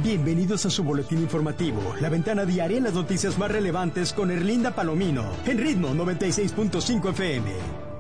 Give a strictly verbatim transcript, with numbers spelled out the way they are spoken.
Bienvenidos a su boletín informativo, la ventana diaria en las noticias más relevantes con Erlinda Palomino, en Ritmo noventa y seis punto cinco F M.